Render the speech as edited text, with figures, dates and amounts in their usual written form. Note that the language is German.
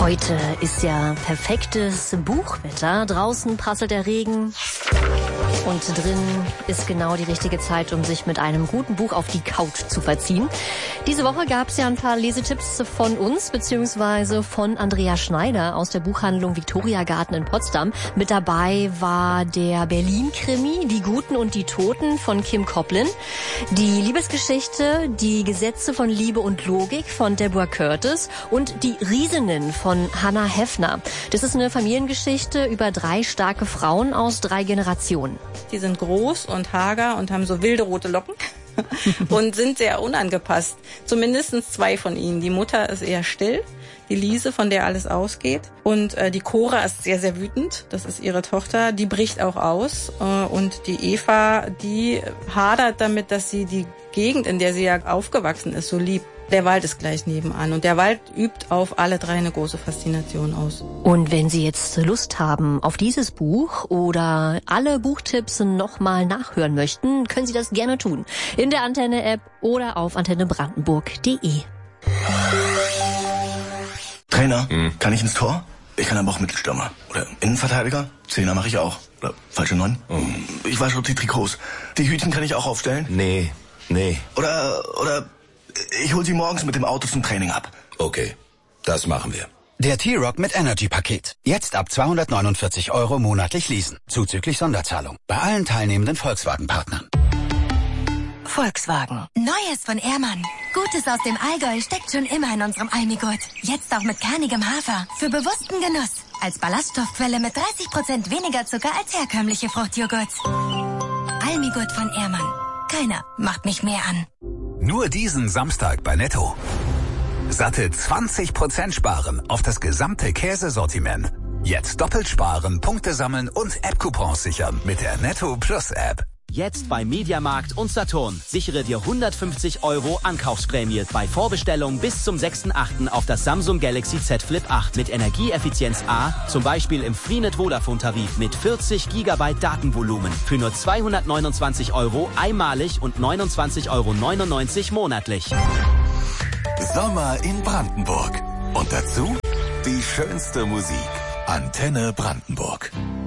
Heute ist ja perfektes Buchwetter. Draußen prasselt der Regen. Und drin ist genau die richtige Zeit, um sich mit einem guten Buch auf die Couch zu verziehen. Diese Woche gab es ja ein paar Lesetipps von uns, beziehungsweise von Andrea Schneider aus der Buchhandlung Victoria Garten in Potsdam. Mit dabei war der Berlin-Krimi Die Guten und die Toten von Kim Koplin, die Liebesgeschichte Die Gesetze von Liebe und Logik von Deborah Curtis und Die Riesinnen von Hannah Heffner. Das ist eine Familiengeschichte über 3 starke Frauen aus 3 Generationen. Die sind groß und hager und haben so wilde rote Locken und sind sehr unangepasst. Zumindest 2 von ihnen. Die Mutter ist eher still, die Liese, von der alles ausgeht. Und die Cora ist sehr, sehr wütend. Das ist ihre Tochter. Die bricht auch aus. Und die Eva, die hadert damit, dass sie die Gegend, in der sie ja aufgewachsen ist, so liebt. Der Wald ist gleich nebenan und der Wald übt auf alle 3 eine große Faszination aus. Und wenn Sie jetzt Lust haben auf dieses Buch oder alle Buchtipps nochmal nachhören möchten, können Sie das gerne tun. In der Antenne-App oder auf antennebrandenburg.de. Trainer, kann ich ins Tor? Ich kann aber auch Mittelstürmer. Oder Innenverteidiger? 10er mache ich auch. Oder falsche 9? Ich wasche auch die Trikots. Die Hütchen kann ich auch aufstellen? Nee. Oder ich hol sie morgens mit dem Auto zum Training ab. Okay, das machen wir. Der T-Rock mit Energy-Paket. Jetzt ab 249 € monatlich leasen. Zuzüglich Sonderzahlung. Bei allen teilnehmenden Volkswagen-Partnern. Volkswagen. Neues von Ehrmann. Gutes aus dem Allgäu steckt schon immer in unserem Almigurt. Jetzt auch mit kernigem Hafer. Für bewussten Genuss. Als Ballaststoffquelle mit 30% weniger Zucker als herkömmliche Fruchtjoghurts. Almigurt von Ehrmann. Keiner macht mich mehr an. Nur diesen Samstag bei Netto. Satte 20% sparen auf das gesamte Käsesortiment. Jetzt doppelt sparen, Punkte sammeln und App-Coupons sichern mit der Netto Plus App. Jetzt bei Mediamarkt und Saturn. Sichere dir 150 € Ankaufsprämie bei Vorbestellung bis zum 6.8. auf das Samsung Galaxy Z Flip 8 mit Energieeffizienz A, zum Beispiel im Freenet Vodafone-Tarif mit 40 GB Datenvolumen für nur 229 € einmalig und 29,99 € monatlich. Sommer in Brandenburg. Und dazu die schönste Musik. Antenne Brandenburg.